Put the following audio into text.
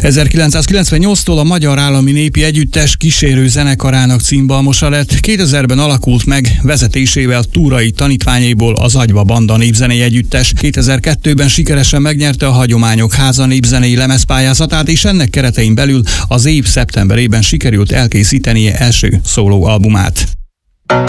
1998-tól a Magyar Állami Népi Együttes kísérő zenekarának címbalmosa lett. 2000-ben alakult meg, vezetésével Túrai tanítványéból az Agyva Banda népzenei együttes. 2002-ben sikeresen megnyerte a Hagyományok Háza népzenei lemezpályázatát, és ennek keretein belül az év szeptemberében sikerült elkészítenie első szólóalbumát.